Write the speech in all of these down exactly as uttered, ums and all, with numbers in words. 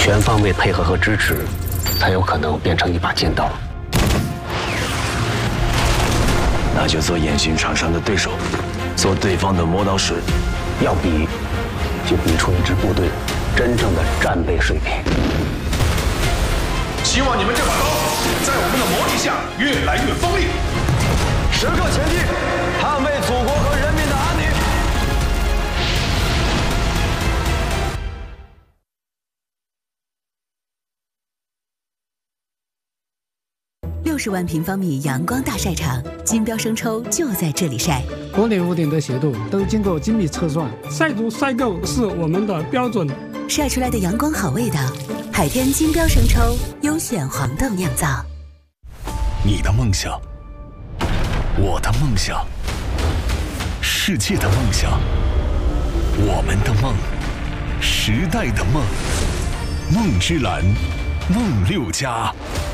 全方位配合和支持，才有可能变成一把剑刀。 那就做演训场上的对手，做对方的磨刀石。 要比，就比出一支部队真正的战备水平。 希望你们这把刀在我们的磨砺下越来越锋利。 时刻前进，捍卫祖国和人民的安宁。 六十万平方米阳光大晒场，金标生抽就在这里晒。 国内屋顶的斜度都经过精密测算，晒足晒够是我们的标准。 晒出来的阳光好味道，海天金标生抽优选黄豆酿造。 你的梦想，我的梦想，世界的梦想，我们的梦，时代的梦，梦之蓝，梦六家。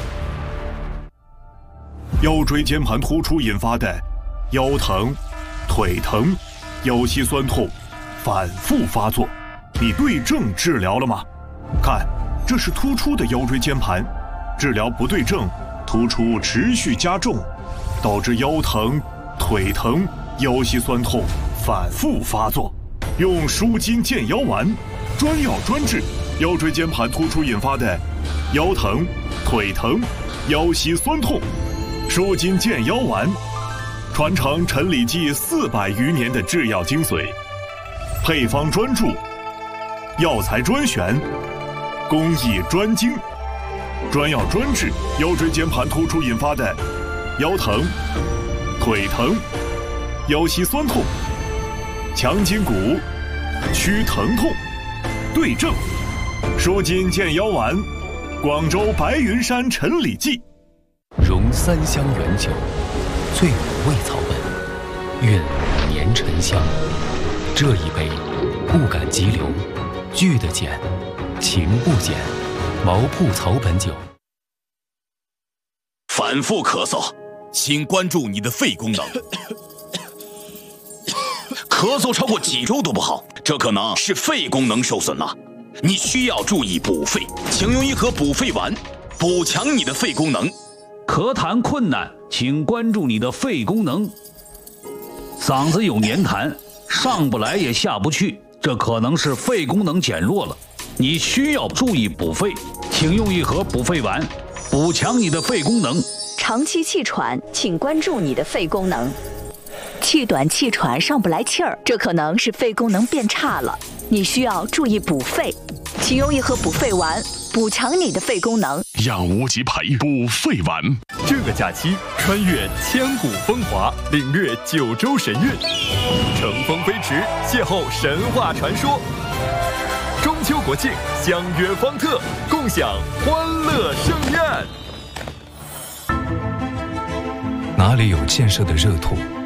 腰椎间盘突出引发的腰疼、腿疼、腰膝酸痛反复发作，你对症治疗了吗？看，这是突出的腰椎间盘，治疗不对症，突出持续加重，导致腰疼、腿疼、腰膝酸痛反复发作。用舒筋健腰丸，专药专治腰椎间盘突出引发的腰疼、腿疼、腰膝酸痛。舒筋健腰丸，传承陈李济四百余年的制药精髓，配方专注，药材专选，工艺专精，专药专治腰椎间盘突出引发的腰疼、腿疼、腰膝酸痛，强筋骨，祛疼痛，对症，舒筋健腰丸，广州白云山陈李济。 融三香原酒，醉五味草本，韵五年沉香。这一杯，不敢急流，聚得减，情不减。毛铺草本酒。 反复咳嗽，请关注你的肺功能。咳嗽超过几周都不好，这可能是肺功能受损了。你需要注意补肺，请用一盒补肺丸，补强你的肺功能。 咳痰困难，请关注你的肺功能。嗓子有黏痰，上不来也下不去，这可能是肺功能减弱了。你需要注意补肺，请用一盒补肺丸，补强你的肺功能。 长期气喘，请关注你的肺功能。气短气喘上不来气儿，这可能是肺功能变差了。你需要注意补肺，请用一盒补肺丸，补强你的肺功能。 养无极培补肺丸。 这个假期穿越千古风华，领略九州神韵，乘风飞驰，邂逅神话传说。中秋国庆相约方特，共享欢乐盛宴。 哪里有建设的热土，